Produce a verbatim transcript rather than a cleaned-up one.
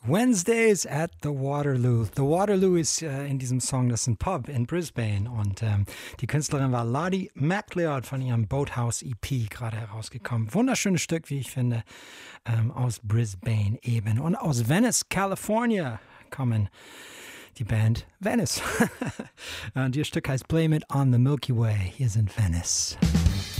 Wednesdays at the Waterloo. The Waterloo ist äh, in diesem Song, das ist ein Pub in Brisbane und ähm, die Künstlerin war Lottie MacLeod von ihrem Boathouse E P gerade herausgekommen. Wunderschönes Stück, wie ich finde, ähm, aus Brisbane eben. Und aus Venice, California kommen die Band Venice. Und ihr Stück heißt Blame It on the Milky Way. Hier sind Venice.